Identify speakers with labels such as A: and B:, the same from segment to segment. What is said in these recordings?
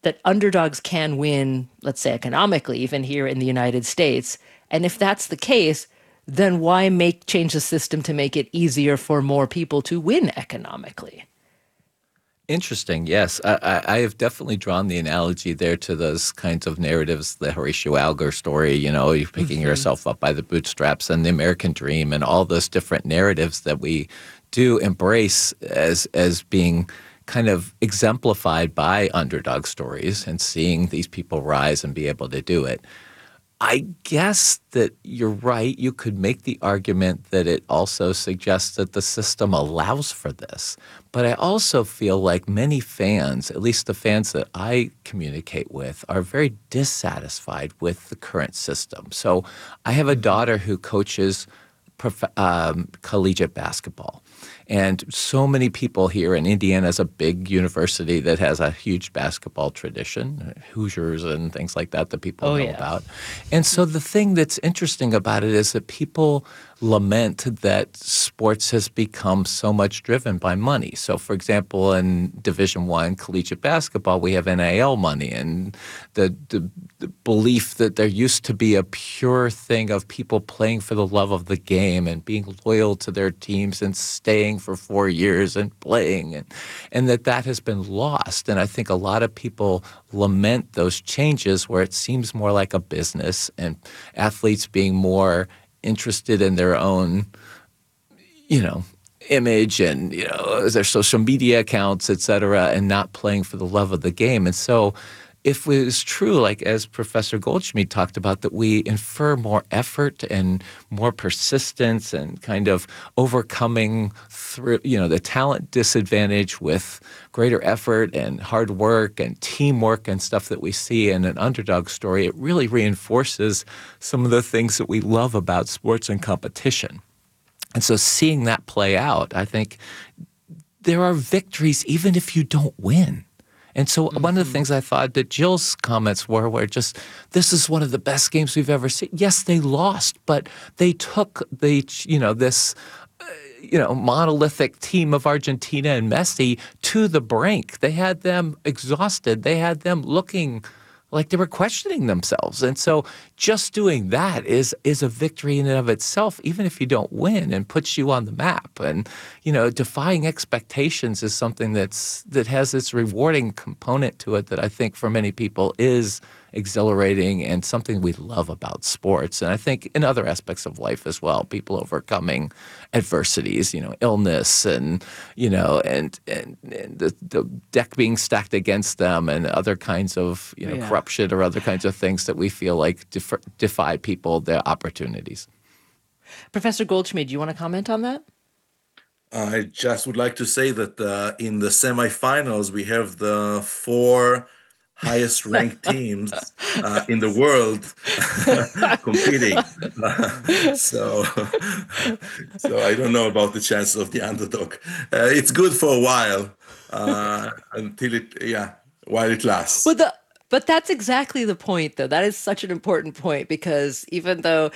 A: that underdogs can win, let's say economically, even here in the United States. And if that's the case, then why make change the system to make it easier for more people to win economically?
B: Interesting. Yes, I have definitely drawn the analogy there to those kinds of narratives, the Horatio Alger story, you're picking
A: Hmm.
B: yourself up by the bootstraps, and the American dream, and all those different narratives that we do embrace as being kind of exemplified by underdog stories and seeing these people rise and be able to do it. I guess that you're right. You could make the argument that it also suggests that the system allows for this. But I also feel like many fans, at least the fans that I communicate with, are very dissatisfied with the current system. So I have a
A: Hmm.
B: daughter who coaches collegiate basketball. And so many people here in Indiana is a big university that has a huge basketball tradition, Hoosiers and things like that people
A: Oh
B: know
A: yeah.
B: about. And so the thing that's interesting about it is that people lament that sports has become so much driven by money. So, for example, in Division I collegiate basketball, we have NIL money, and the belief that there used to be a pure thing of people playing for the love of the game and being loyal to their teams and staying for 4 years and playing, and that has been lost. And I think a lot of people lament those changes where it seems more like a business and athletes being more interested in their own, you know, image and, their social media accounts, et cetera, and not playing for the love of the game. And so if it was true, like as Professor Goldschmidt talked about, that we infer more effort and more persistence and kind of overcoming through, the talent disadvantage with greater effort and hard work and teamwork and stuff that we see in an underdog story, it really reinforces some of the things that we love about sports and competition. And so seeing that play out, I think there are victories even if you don't win. And so one of the
A: Hmm.
B: things I thought that Jill's comments were just, this is one of the best games we've ever seen. Yes, they lost, but they took this monolithic team of Argentina and Messi to the brink. They had them exhausted. They had them looking like they were questioning themselves. And so just doing that is a victory in and of itself, even if you don't win, and puts you on the map. And, defying expectations is something that has this rewarding component to it that I think for many people is exhilarating and something we love about sports. And I think in other aspects of life as well, people overcoming adversities, illness and, and the deck being stacked against them and other kinds of,
A: Yeah.
B: corruption or other kinds of things that we feel like defy people their opportunities.
A: Professor Goldschmidt, do you want to comment on that?
C: I just would like to say that in the semifinals, we have the four highest ranked teams in the world competing. So, so I don't know about the chances of the underdog. It's good for a while until while it
A: Well,
C: lasts.
A: but that's exactly the point, though. That is such an important point because even though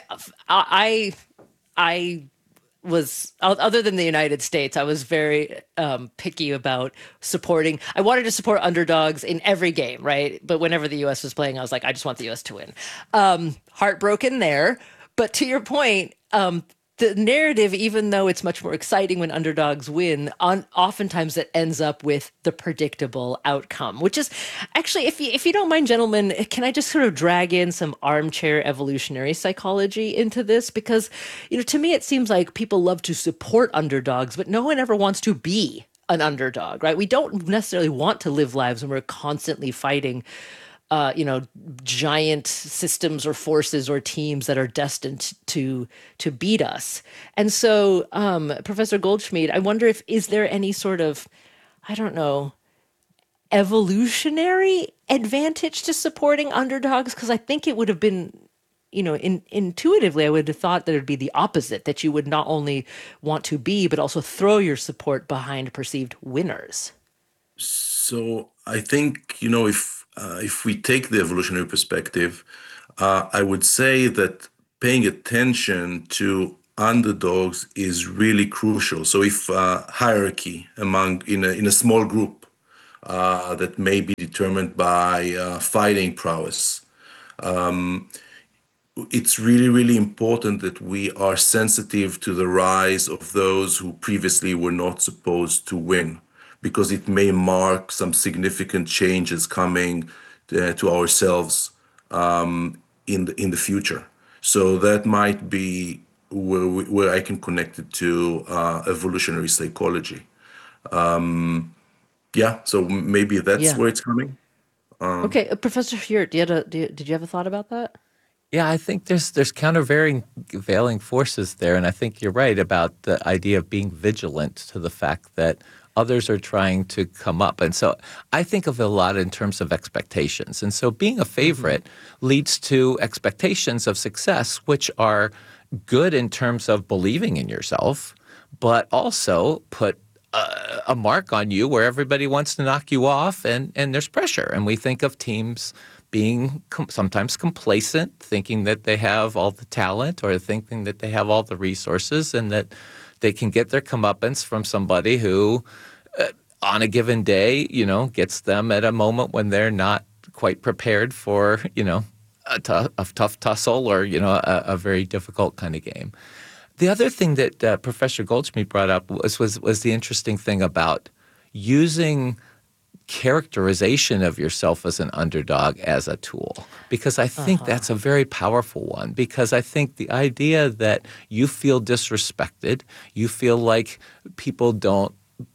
A: I was other than the United States, I was very picky about supporting. I wanted to support underdogs in every game, right? But whenever the U.S. was playing, I was like, I just want the U.S. to win. Heartbroken there. But to your point, the narrative, even though it's much more exciting when underdogs win, oftentimes it ends up with the predictable outcome, which is actually, if you don't mind, gentlemen, can I just sort of drag in some armchair evolutionary psychology into this? Because, to me, it seems like people love to support underdogs, but no one ever wants to be an underdog, right? We don't necessarily want to live lives when we're constantly fighting uh, you know, giant systems or forces or teams that are destined to beat us. And so, Professor Goldschmidt, I wonder if is there any sort of, I don't know, evolutionary advantage to supporting underdogs? Because I think it would have been, intuitively, I would have thought that it would be the opposite, that you would not only want to be, but also throw your support behind perceived winners.
C: So I think, if we take the evolutionary perspective, I would say that paying attention to underdogs is really crucial. So if hierarchy among in a small group, that may be determined by fighting prowess. It's really, really important that we are sensitive to the rise of those who previously were not supposed to win, because it may mark some significant changes coming to ourselves in the future. So that might be where I can connect it to evolutionary psychology. Yeah, so maybe that's
A: Yeah.
C: where it's coming.
A: Okay, Professor Hurt, did you have a thought about that?
B: Yeah, I think there's countervailing forces there, and I think you're right about the idea of being vigilant to the fact that others are trying to come up. And so I think of it a lot in terms of expectations. And so being a
A: Hmm.
B: favorite leads to expectations of success, which are good in terms of believing in yourself, but also put a mark on you where everybody wants to knock you off, and there's pressure. And we think of teams being sometimes complacent, thinking that they have all the talent or thinking that they have all the resources and that they can get their comeuppance from somebody who, on a given day, gets them at a moment when they're not quite prepared for, a tough tussle or, a very difficult kind of game. The other thing that Professor Goldschmidt brought up was the interesting thing about using characterization of yourself as an underdog as a tool, because I think
A: Uh-huh.
B: that's a very powerful one, because I think the idea that you feel disrespected, you feel like people don't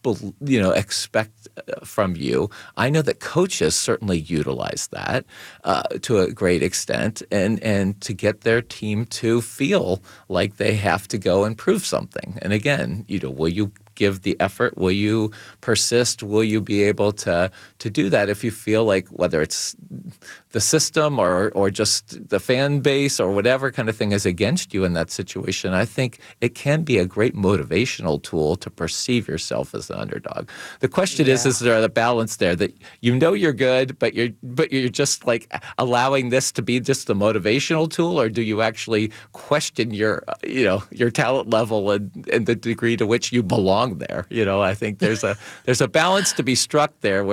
B: expect from you. I know that coaches certainly utilize that to a great extent, and to get their team to feel like they have to go and prove something. And again, will you give the effort? Will you persist? Will you be able to do that if you feel like, whether it's the system or just the fan base or whatever kind of thing is against you in that situation? I think it can be a great motivational tool to perceive yourself as an underdog. The question is
A: Yeah.
B: there a balance there that you're good, but you're just like allowing this to be just a motivational tool, or do you actually question your talent level and the degree to which you belong there? I think there's a balance to be struck there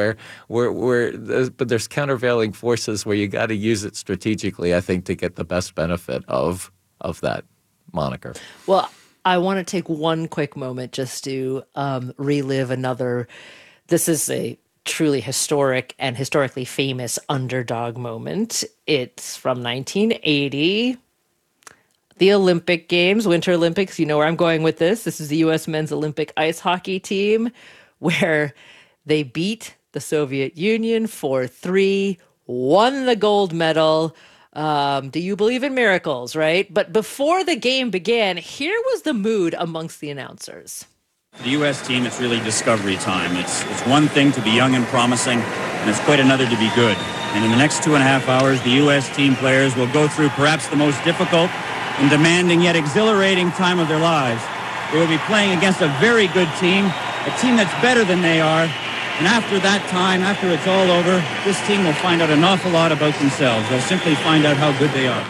B: but there's countervailing forces where you got to use it strategically, I think, to get the best benefit of that moniker.
A: Well, I want to take one quick moment just to relive another. This is a truly historic and historically famous underdog moment. It's from 1980, the Olympic Games, Winter Olympics. You know where I'm going with this. This is the U.S. men's Olympic ice hockey team, where they beat the Soviet Union 4-3, won the gold medal. Do you believe in miracles, right? But before the game began, here was the mood amongst the announcers.
D: The U.S. team, it's really discovery time. It's one thing to be young and promising, and it's quite another to be good. And in the next 2.5 hours, the U.S. team players will go through perhaps the most difficult and demanding yet exhilarating time of their lives. They will be playing against a very good team, a team that's better than they are. And after that time, after it's all over, this team will find out an awful lot about themselves. They'll simply find out how good they are.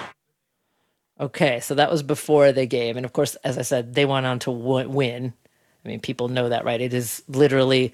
A: Okay, so that was before the game. And of course, as I said, they went on to win. I mean, people know that, right? It is literally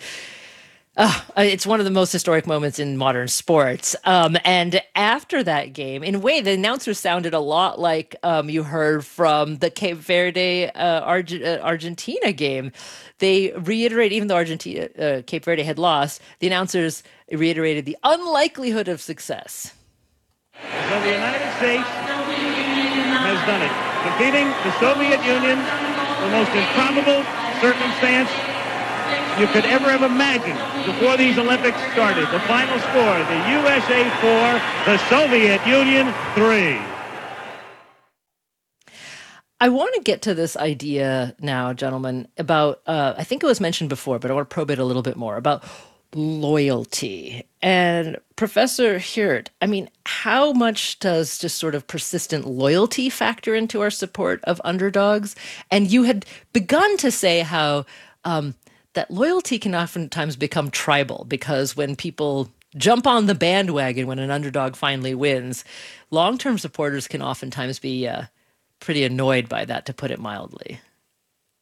A: it's one of the most historic moments in modern sports. And after that game, in a way, the announcers sounded a lot like you heard from the Cape Verde Argentina game. They reiterate, even though Argentina Cape Verde had lost, the announcers reiterated the unlikelihood of success.
E: So the United States has done it, defeating the Soviet Union, the most improbable circumstance you could ever have imagined before these Olympics started. The final score, the USA 4, the Soviet Union 3.
A: I want to get to this idea now, gentlemen, about, I think it was mentioned before, but I want to probe it a little bit more about loyalty. And Professor Hurt, I mean, how much does just sort of persistent loyalty factor into our support of underdogs? And you had begun to say how that loyalty can oftentimes become tribal, because when people jump on the bandwagon when an underdog finally wins, long-term supporters can oftentimes be pretty annoyed by that, to put it mildly.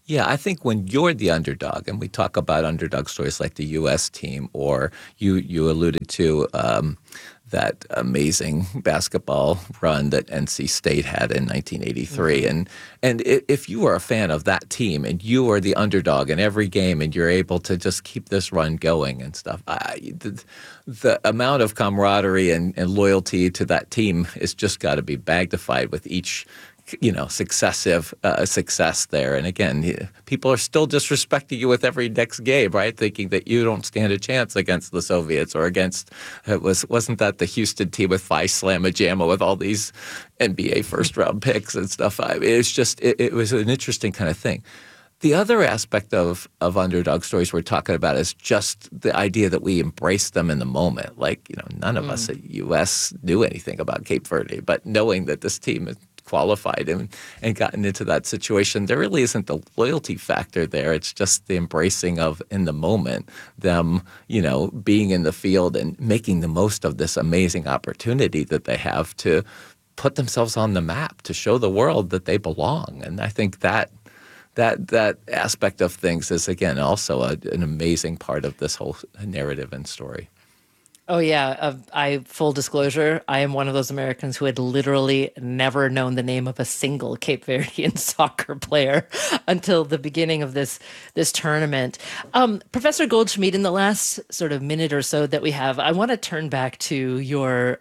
B: Yeah, I think when you're the underdog, and we talk about underdog stories like the U.S. team, or you alluded to that amazing basketball run that NC State had in 1983, and if you are a fan of that team and you are the underdog in every game, and you're able to just keep this run going and stuff, the amount of camaraderie and loyalty to that team is just got to be magnified with each successive success there. And again, people are still disrespecting you with every next game, right? Thinking that you don't stand a chance against the Soviets or against, wasn't that the Houston team with Phi Slamma Jamma with all these NBA first round picks and stuff? It was an interesting kind of thing. The other aspect of underdog stories we're talking about is just the idea that we embrace them in the moment. Like, none of us at U.S. knew anything about Cape Verde, but knowing that this team is qualified and gotten into that situation, there really isn't the loyalty factor there. It's just the embracing of, in the moment, them, being in the field and making the most of this amazing opportunity that they have to put themselves on the map, to show the world that they belong. And I think that aspect of things is, again, also an amazing part of this whole narrative and story.
A: Oh yeah, full disclosure, I am one of those Americans who had literally never known the name of a single Cape Verdean soccer player until the beginning of this tournament. Professor Goldschmied, in the last sort of minute or so that we have, I want to turn back to your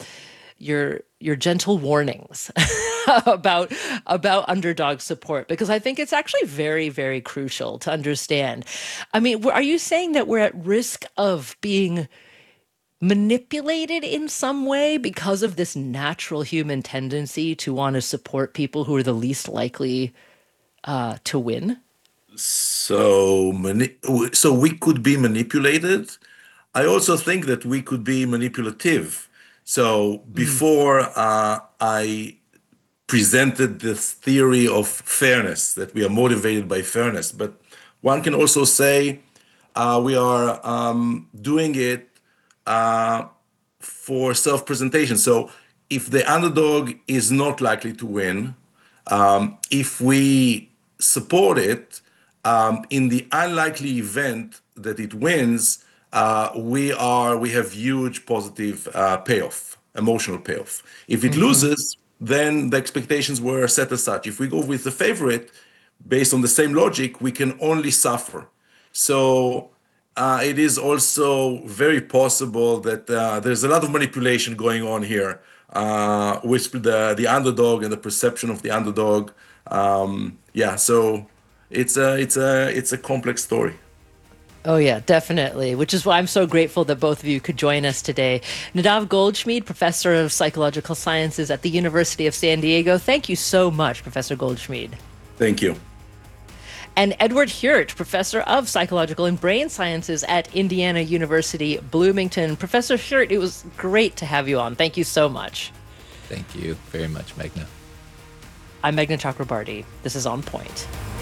A: gentle warnings about underdog support, because I think it's actually very, very crucial to understand. I mean, are you saying that we're at risk of being manipulated in some way because of this natural human tendency to want to support people who are the least likely to win?
C: So we could be manipulated. I also think that we could be manipulative. So before I presented this theory of fairness, that we are motivated by fairness, but one can also say we are doing it for self-presentation. So if the underdog is not likely to win, if we support it, in the unlikely event that it wins, we have huge positive payoff, emotional payoff. If it loses, then the expectations were set as such. If we go with the favorite, based on the same logic, we can only suffer. So it is also very possible that there's a lot of manipulation going on here with the underdog and the perception of the underdog. So it's a complex story.
A: Oh yeah, definitely. Which is why I'm so grateful that both of you could join us today. Nadav Goldschmied, professor of psychological sciences at the University of San Diego. Thank you so much, Professor Goldschmied.
C: Thank you.
A: And Edward Hurt, professor of psychological and brain sciences at Indiana University, Bloomington. Professor Hurt, it was great to have you on. Thank you so much.
B: Thank you very much, Meghna.
A: I'm Meghna Chakrabarty. This is On Point.